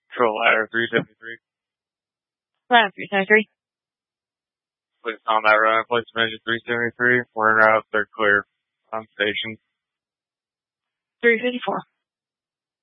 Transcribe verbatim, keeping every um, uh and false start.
Control ladder three seventy-three. Ladder three seventy-three. Please on that run. Place measure three seventy-three. We're in route. They're clear on station. three fifty-four.